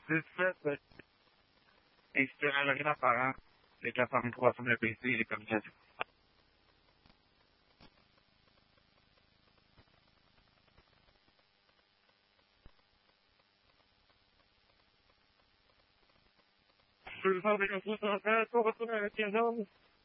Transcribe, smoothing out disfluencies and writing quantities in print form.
Después, a la que la paga, le que pagan por hacer el PC y le cambian. Sul fabbrica tutto aperto, questo mi è chiamato.